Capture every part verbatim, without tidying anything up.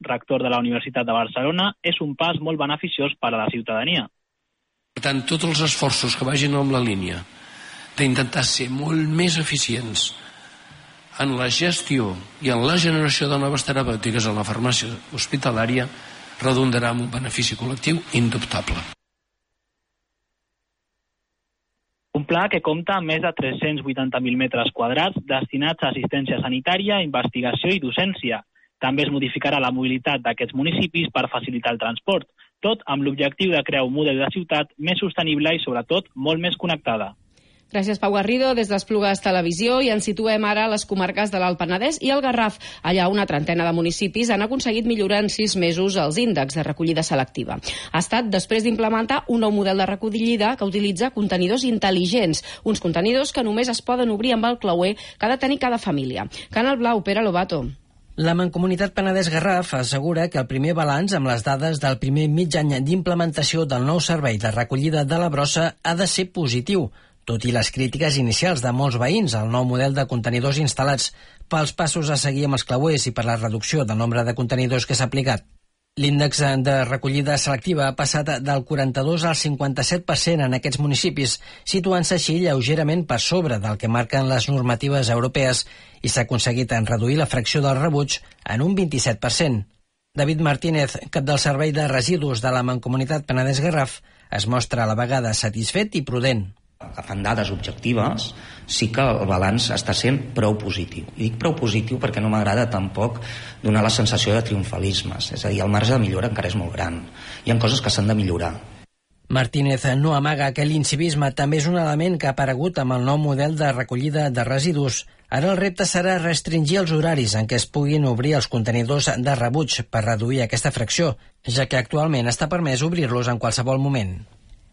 rector de la Universitat de Barcelona, és un pas molt beneficiós per a la ciutadania. Per tant, tots els esforços que vagin amb la línia d'intentar ser molt més eficients en la gestió i en la generació de noves terapèutiques a la farmàcia hospitalària redundarà en un benefici col·lectiu indubtable. Un pla que compta amb més de tres-cents vuitanta mil metres quadrats destinats a assistència sanitària, investigació i docència. També es modificarà la mobilitat d'aquests municipis per facilitar el transport, tot amb l'objectiu de crear un model de ciutat més sostenible i, sobretot, molt més connectada. Gràcies, Pau Garrido. Des d'Esplugues Televisió i ens situem ara a les comarques de l'Alt Penedès i el Garraf. Allà una trentena de municipis han aconseguit millorar en sis mesos els índexs de recollida selectiva. Ha estat després d'implementar un nou model de recollida que utilitza contenidors intel·ligents, uns contenidors que només es poden obrir amb el clauer que ha de tenir cada família. Canal Blau, Pere Lobato. La Mancomunitat Penedès-Garraf assegura que el primer balanç amb les dades del primer mig any d'implementació del nou servei de recollida de la brossa ha de ser positiu, tot i les crítiques inicials de molts veïns al nou model de contenidors instal·lats pels passos a seguir amb els clauers i per la reducció del nombre de contenidors que s'ha aplicat. L'índex de recollida selectiva ha passat del quaranta-dos al cinquanta-set per cent en aquests municipis, situant-se així lleugerament per sobre del que marquen les normatives europees i s'ha aconseguit en reduir la fracció del rebuig en un vint-i-set per cent. David Martínez, cap del Servei de Residus de la Mancomunitat Penedès-Garraf, es mostra a la vegada satisfet i prudent. Agafant dades objectives, sí que el balanç està sent prou positiu. I dic prou positiu perquè no m'agrada tampoc donar la sensació de triomfalismes. És a dir, el marge de millora encara és molt gran. Hi ha coses que s'han de millorar. Martínez no amaga que l'incivisme també és un element que ha aparegut amb el nou model de recollida de residus. Ara el repte serà restringir els horaris en què es puguin obrir els contenidors de rebuig per reduir aquesta fracció, ja que actualment està permès obrir-los en qualsevol moment.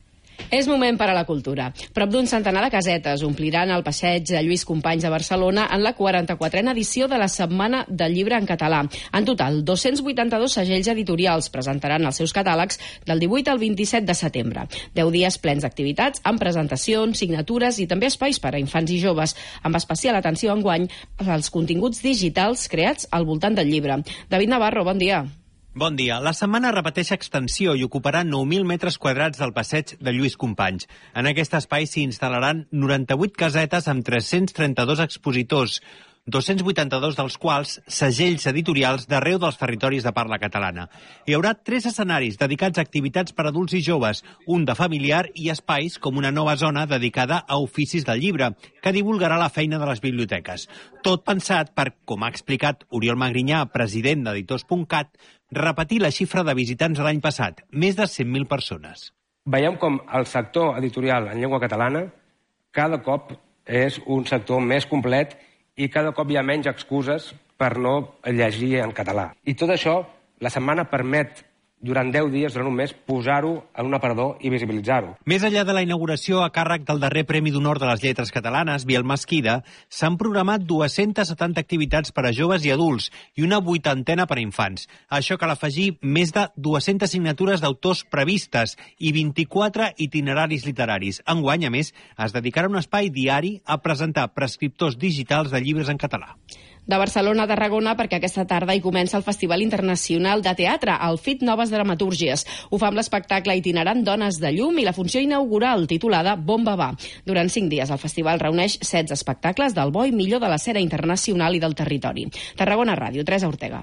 És moment per a la cultura. Prop d'un centenar de casetes ompliran el passeig de Lluís Companys de Barcelona en la quaranta-quatrena edició de la Setmana del Llibre en Català. En total, dos-cents vuitanta-dos segells editorials presentaran els seus catàlegs del divuit al vint-i-set de setembre. Deu dies plens d'activitats, amb presentacions, signatures i també espais per a infants i joves, amb especial atenció enguany als continguts digitals creats al voltant del llibre. David Navarro, bon dia. Bon dia. La setmana repeteix extensió i ocuparà nou mil metres quadrats del passeig de Lluís Companys. En aquest espai s'hi instal·laran noranta-vuit casetes amb tres-cents trenta-dos expositors, dos-cents vuitanta-dos dels quals segells editorials d'arreu dels territoris de parla catalana. Hi haurà tres escenaris dedicats a activitats per adults i joves, un de familiar i espais com una nova zona dedicada a oficis del llibre, que divulgarà la feina de les biblioteques. Tot pensat per, com ha explicat Oriol Magrinyà, president d'Editors punt cat, repetir la xifra de visitants de l'any passat, més de cent mil persones. Veiem com el sector editorial en llengua catalana cada cop és un sector més complet i cada cop hi ha menys excuses per no llegir en català. I tot això, la setmana permet, durant deu dies, durant un mes, posar-ho en un aparador i visibilitzar-ho. Més enllà de la inauguració a càrrec del darrer Premi d'Honor de les Lletres Catalanes, Biel Mesquida, s'han programat dues-centes setanta activitats per a joves i adults i una vuitantena per a infants. A això cal afegir més de dues-centes signatures d'autors previstes i vint-i-quatre itineraris literaris. Enguany, a més, es dedicarà un espai diari a presentar prescriptors digitals de llibres en català. De Barcelona a Tarragona, perquè aquesta tarda hi comença el Festival Internacional de Teatre, el F I T Noves Dramatúrgies. Ho fa amb l'espectacle itinerant Dones de Llum i la funció inaugural titulada Bomba va. Durant cinc dies el festival reuneix setze espectacles del bo i millor de l'escena internacional i del territori. Tarragona Ràdio, Teresa Ortega.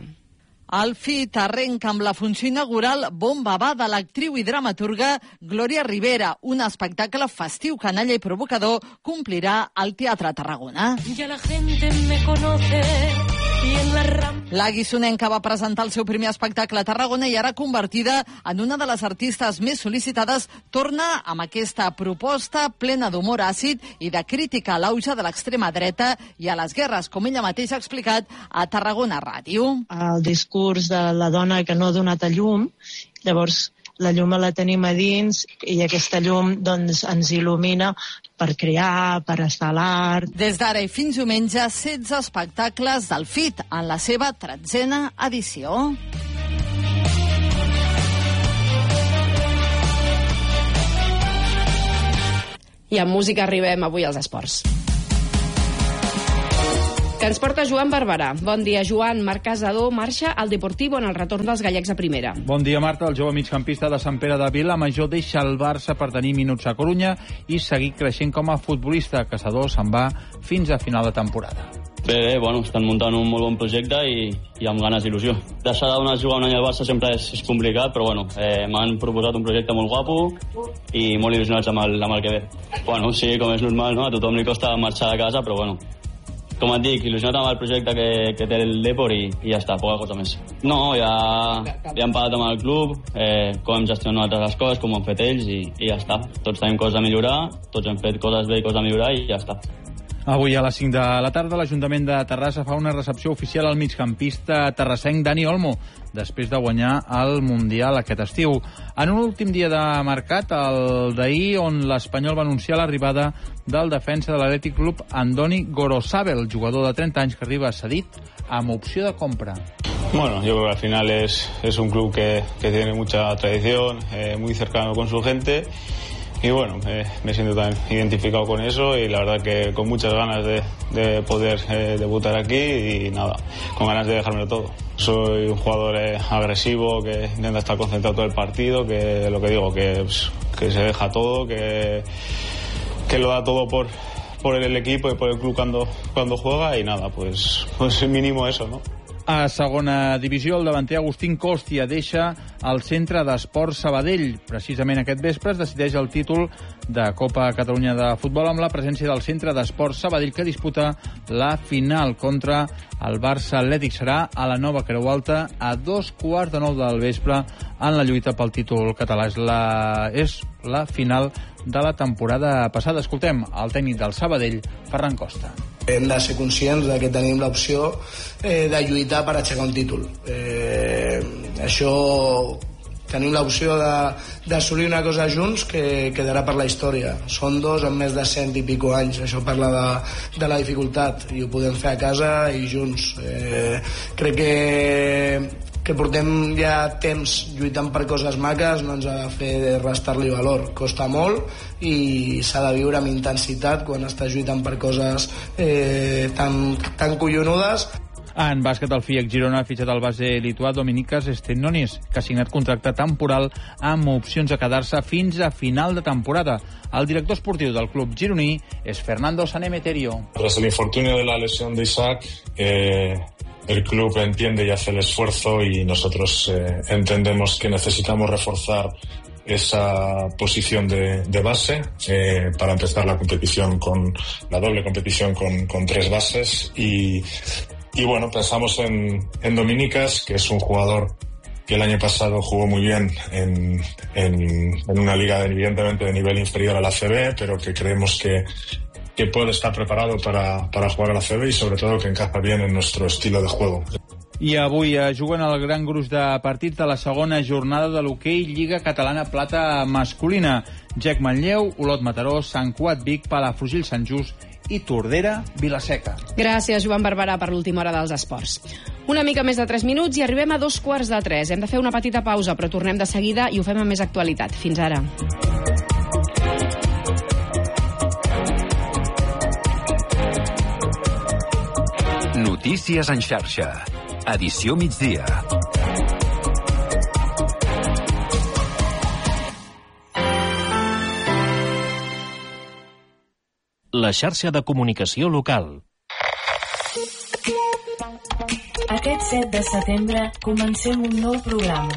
El F I T arrenca amb la funció inaugural Bomba va de l'actriu i dramaturga Glòria Rivera. Un espectacle festiu, canalla i provocador complirà al Teatre Tarragona. Ja la gente me conoce y en la ram... La guissonenca va presentar el seu primer espectacle a Tarragona i ara convertida en una de les artistes més sol·licitades torna amb aquesta proposta plena d'humor àcid i de crítica a l'auge de l'extrema dreta i a les guerres, com ella mateixa ha explicat a Tarragona Ràdio. El discurs de la dona que no ha donat a llum, llavors la llum la tenim a dins i aquesta llum doncs, ens il·lumina per crear, per estar a l'art. Des d'ara i fins diumenge, setze espectacles del F I T en la seva tretzena edició. I amb música arribem avui als esports. que ens porta Joan Barberà. Bon dia, Joan. Marc Casador marxa al Deportivo en el retorn dels gallecs a primera. Bon dia, Marta. El jove migcampista de Sant Pere de Vilamajor deixa el Barça per tenir minuts a Corunya i seguir creixent com a futbolista. Casador se'n va fins a final de temporada. Bé, bé, bueno, estan muntant un molt bon projecte i, i amb ganes d'il·lusió. Deixar d'anar a jugar un any al Barça sempre és, és complicat, però bueno, eh, m'han proposat un projecte molt guapo i molt il·lusionats amb el, amb el que ve. Bueno, sí, com és normal, no? A tothom li costa marxar de casa, però bueno, com et dic, il·lusionat amb el projecte que, que té el Depor i, i ja està, poca cosa més. No, ja, ja hem parlat amb el club, eh, com hem gestionat nosaltres les coses, com ho han fet ells i, i ja està. Tots tenim coses a millorar, tots hem fet coses bé i coses a millorar i ja està. Avui a les cinc de la tarda l'Ajuntament de Terrassa fa una recepció oficial al migcampista terrassenc Dani Olmo, després de guanyar el Mundial aquest estiu. En un últim dia de mercat, el d'ahir, on l'Espanyol va anunciar l'arribada del defensa de l'Athletic Club Andoni Gorosabel, jugador de trenta anys que arriba cedit amb opció de compra. Bueno, yo creo que al final es, es un club que, que tiene mucha tradición, eh, muy cercano con su gente. Y bueno, eh, me siento tan identificado con eso y la verdad que con muchas ganas de, de poder eh, debutar aquí y nada, con ganas de dejármelo todo. Soy un jugador eh, agresivo que intenta estar concentrado todo el partido, que lo que digo, que, pues, que se deja todo, que, que lo da todo por, por el equipo y por el club cuando, cuando juega y nada, pues, pues mínimo eso, ¿no? A segona divisió, el davanter Agustín Costia deixa el Centre d'Esport Sabadell. Precisament aquest vespre es decideix el títol de Copa Catalunya de Futbol amb la presència del Centre d'Esport Sabadell, que disputa la final contra el Barça Atlètic. Serà a la Nova Creu Alta a dos quarts de nou del vespre en la lluita pel títol català. És la, és la final de la temporada passada. Escoltem el tècnic del Sabadell, Ferran Costa. Hem de ser conscients de que tenim l'opció eh, de lluitar per aixecar un títol. Eh, això, tenim l'opció d'assolir una cosa junts que quedarà per la història. Són dos amb més de cent i pico anys. Això parla de, de la dificultat i ho podem fer a casa i junts. Eh, crec que que portem ja temps lluitant per coses maques no ens ha de fer restar-li valor. Costa molt i s'ha de viure amb intensitat quan estàs lluitant per coses eh, tan, tan collonudes. En bàsquet, el F I E C Girona ha fitxat el base lituà Dominikas Stenonis, que ha signat contracte temporal amb opcions a quedar-se fins a final de temporada. El director esportiu del club gironí és Fernando Sanemeterio. Tras el infortunio de la lesión de Isaac, eh, el club entiende y hace el esfuerzo y nosotros eh, entendemos que necesitamos reforzar esa posición de, de base eh, para empezar la competición con la doble competición con, con tres bases y Y bueno, pensamos en, en Dominikas, que es un jugador que el año pasado jugó muy bien en, en, en una liga evidentemente de nivel inferior a la A C B, pero que creemos que, que puede estar preparado para, para jugar a la A C B y sobre todo que encaja bien en nuestro estilo de juego. I avui juguen el gran gruix de partits de la segona jornada de l'hoquei Lliga Catalana Plata masculina. Gec Manlleu, Olot Mataró, Sant Cugat Vic, Palafrugell Sant Just i Tordera Vilaseca. Gràcies, Joan Barberà, per l'última hora dels esports. Una mica més de tres minuts i arribem a dos quarts de tres. Hem de fer una petita pausa, però tornem de seguida i ho fem amb més actualitat. Fins ara. Notícies en xarxa. Edició migdia. La xarxa de comunicació local. Aquest set de setembre comencem un nou programa.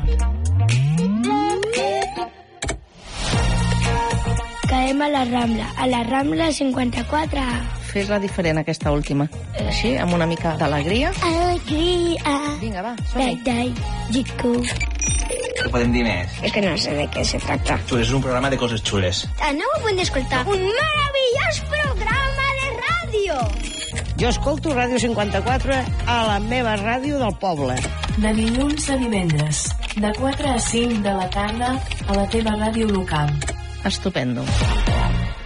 Caem a la Rambla, a la Rambla cinquanta-quatre A. Fes-la diferent, aquesta última. Així, amb una mica d'alegria. Alegria. Vinga, va, som-hi. Dai, Jico. Què podem dir més? És que no sé de què se tracta. És un programa de coses xules. Aneu a punt d'escoltar un meravellós programa de ràdio. Jo escolto Ràdio cinquanta-quatre a la meva ràdio del poble. De dilluns a divendres, de quatre a cinc de la tarda, a la teva ràdio local. Estupendo.